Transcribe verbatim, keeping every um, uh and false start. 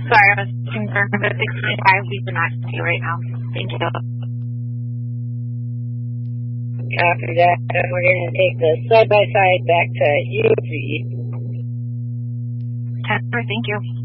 Sorry, I was concerned with six twenty-five. We do not see right now. Thank you. After that, we're going to take the side-by-side back to U V. Thank you.